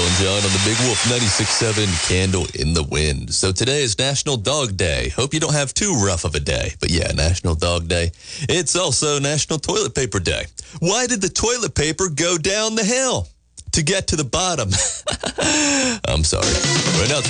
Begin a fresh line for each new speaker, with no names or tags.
and John on the Big Wolf 96.7 Candle in the Wind. So today is National Dog Day. Hope you don't have too rough of a day. But yeah, National Dog Day. It's also National Toilet Paper Day. Why did the toilet paper go down the hill? To get to the bottom. I'm sorry. Right now,